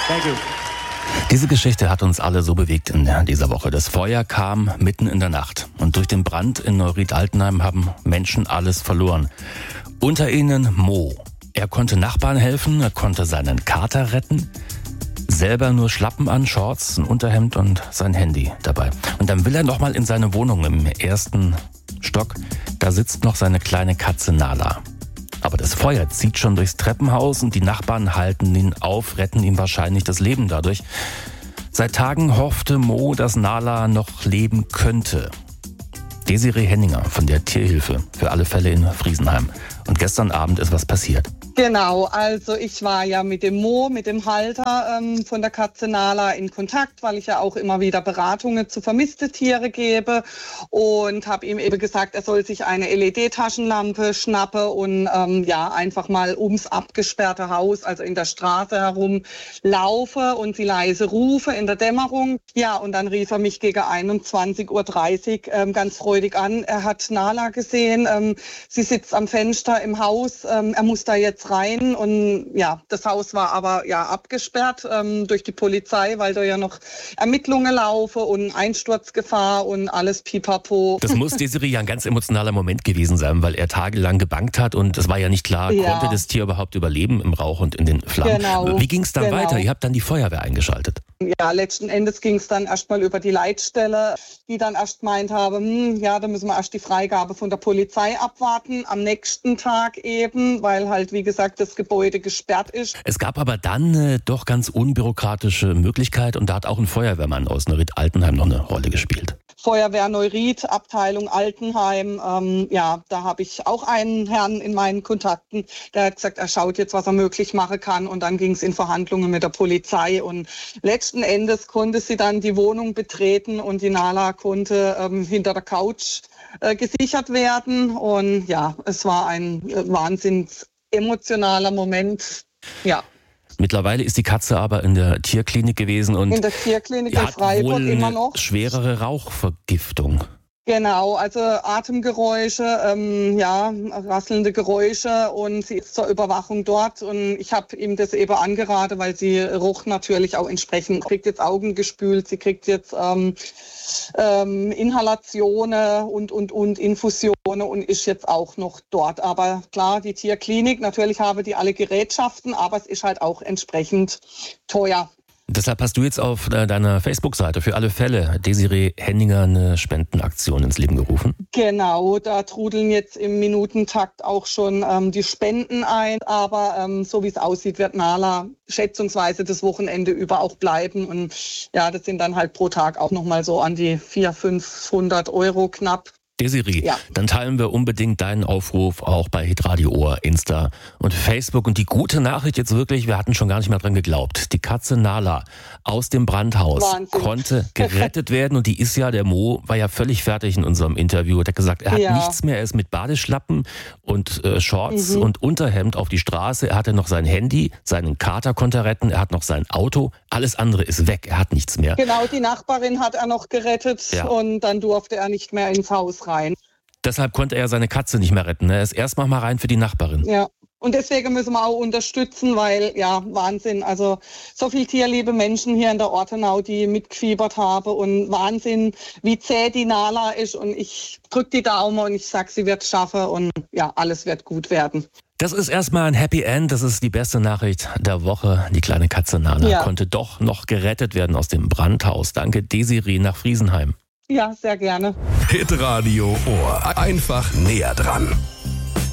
Thank you. Diese Geschichte hat uns alle so bewegt in dieser Woche. Das Feuer kam mitten in der Nacht. Und durch den Brand in Neuried-Altenheim haben Menschen alles verloren. Unter ihnen Mo. Er konnte Nachbarn helfen, er konnte seinen Kater retten. Selber nur Schlappen an, Shorts, ein Unterhemd und sein Handy dabei. Und dann will er noch mal in seine Wohnung im 1. Stock. Da sitzt noch seine kleine Katze Nala. Aber das Feuer zieht schon durchs Treppenhaus und die Nachbarn halten ihn auf, retten ihm wahrscheinlich das Leben dadurch. Seit Tagen hoffte Mo, dass Nala noch leben könnte. Desiree Henninger von der Tierhilfe für alle Fälle in Friesenheim. Und gestern Abend ist was passiert. Genau, also ich war ja mit dem Mo, mit dem Halter von der Katze Nala in Kontakt, weil ich ja auch immer wieder Beratungen zu vermisste Tiere gebe und habe ihm eben gesagt, er soll sich eine LED-Taschenlampe schnappen und einfach mal ums abgesperrte Haus, also in der Straße herum laufe und sie leise rufe in der Dämmerung. Ja, und dann rief er mich gegen 21:30 Uhr ganz freudig an. Er hat Nala gesehen, sie sitzt am Fenster im Haus, er muss da jetzt rein und ja, das Haus war aber ja abgesperrt durch die Polizei, weil da ja noch Ermittlungen laufen und Einsturzgefahr und alles pipapo. Das muss Desiree ja ein ganz emotionaler Moment gewesen sein, weil er tagelang gebangt hat und es war ja nicht klar, konnte das Tier überhaupt überleben im Rauch und in den Flammen. Genau, wie ging es dann weiter? Ihr habt dann die Feuerwehr eingeschaltet. Ja, letzten Endes ging es dann erstmal über die Leitstelle, die dann erst meint haben, da müssen wir erst die Freigabe von der Polizei abwarten, am nächsten Tag eben, weil halt, wie gesagt, das Gebäude gesperrt ist. Es gab aber dann doch ganz unbürokratische Möglichkeit und da hat auch ein Feuerwehrmann aus Neuried-Altenheim noch eine Rolle gespielt. Feuerwehr Neuried, Abteilung Altenheim, da habe ich auch einen Herrn in meinen Kontakten, der hat gesagt, er schaut jetzt, was er möglich machen kann und dann ging es in Verhandlungen mit der Polizei und letzten Endes konnte sie dann die Wohnung betreten und die Nala konnte hinter der Couch gesichert werden und ja, es war ein wahnsinns emotionaler Moment, ja. Mittlerweile ist die Katze aber in der Tierklinik gewesen und in der Tierklinik in Freiburg immer noch. Schwerere Rauchvergiftung. Genau, also Atemgeräusche, rasselnde Geräusche und sie ist zur Überwachung dort und ich habe ihm das eben angeraten, weil sie roch natürlich auch entsprechend, kriegt jetzt Augen gespült, sie kriegt jetzt Inhalationen und Infusionen und ist jetzt auch noch dort. Aber klar, die Tierklinik, natürlich habe die alle Gerätschaften, aber es ist halt auch entsprechend teuer. Deshalb hast du jetzt auf deiner Facebook-Seite für alle Fälle Desiree Henninger eine Spendenaktion ins Leben gerufen. Genau, da trudeln jetzt im Minutentakt auch schon die Spenden ein. Aber so wie es aussieht, wird Nala schätzungsweise das Wochenende über auch bleiben. Und ja, das sind dann halt pro Tag auch nochmal so an die 400-500 Euro knapp. Desiree, dann teilen wir unbedingt deinen Aufruf auch bei Hitradio Ohr, Insta und Facebook. Und die gute Nachricht jetzt wirklich, wir hatten schon gar nicht mehr dran geglaubt. Die Katze Nala aus dem Brandhaus konnte gerettet werden. Und die ist ja, der Mo war ja völlig fertig in unserem Interview. Er hat gesagt, er hat nichts mehr. Er ist mit Badeschlappen und Shorts und Unterhemd auf die Straße. Er hatte noch sein Handy, seinen Kater konnte er retten. Er hat noch sein Auto. Alles andere ist weg. Er hat nichts mehr. Genau, die Nachbarin hat er noch gerettet und dann durfte er nicht mehr ins Haus rein. Deshalb konnte er seine Katze nicht mehr retten. Er ist erstmal mal rein für die Nachbarin. Ja, und deswegen müssen wir auch unterstützen, weil, Wahnsinn. Also so viel tierliebe Menschen hier in der Ortenau, die mitgefiebert haben und Wahnsinn, wie zäh die Nala ist. Und ich drücke die Daumen und ich sage, sie wird es schaffen und alles wird gut werden. Das ist erstmal ein Happy End. Das ist die beste Nachricht der Woche. Die kleine Katze Nala konnte doch noch gerettet werden aus dem Brandhaus. Danke, Desiree nach Friesenheim. Ja, sehr gerne. Hitradio Ohr. Einfach näher dran.